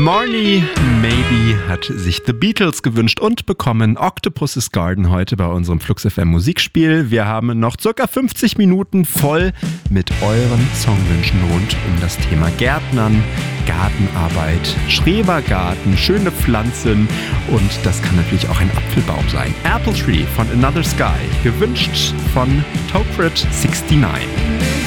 Marnie Maybe hat sich The Beatles gewünscht und bekommen Octopus's Garden heute bei unserem Flux FM Musikspiel. Wir haben noch ca. 50 Minuten voll mit euren Songwünschen rund um das Thema Gärtnern, Gartenarbeit, Schrebergarten, schöne Pflanzen und das kann natürlich auch ein Apfelbaum sein. Apple Tree von Another Sky, gewünscht von Tokrit69.